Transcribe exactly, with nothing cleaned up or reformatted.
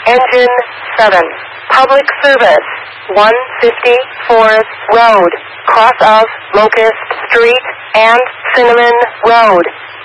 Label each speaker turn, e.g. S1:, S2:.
S1: Engine seven. Public service. one fifty-fourth Road. Cross of Locust Street and Cinnamon Road.